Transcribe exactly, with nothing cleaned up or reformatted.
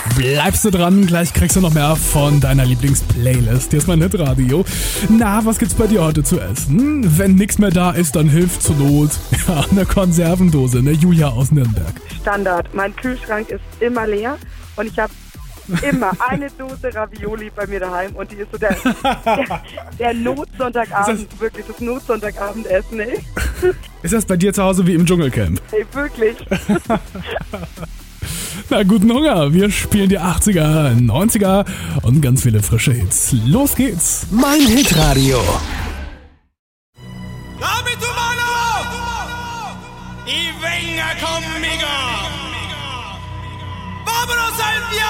Bleibst du dran, gleich kriegst du noch mehr von deiner Lieblingsplaylist. Hier ist mein Hitradio. Na, was gibt's bei dir heute zu essen? Wenn nichts mehr da ist, dann hilft zur Not ja, eine Konservendose, eine Julia aus Nürnberg. Standard. Mein Kühlschrank ist immer leer und ich habe immer eine Dose Ravioli bei mir daheim und die ist so der, der, der Notsonntagabend, das wirklich das Notsonntagenabendessen, ey. Ist das bei dir zu Hause wie im Dschungelcamp? Ey, wirklich. Na, guten Hunger. Wir spielen die achtziger, neunziger und ganz viele frische Hits. Los geht's. Mein Hitradio. Dame tu mano y venga conmigo. Vámonos al viaje.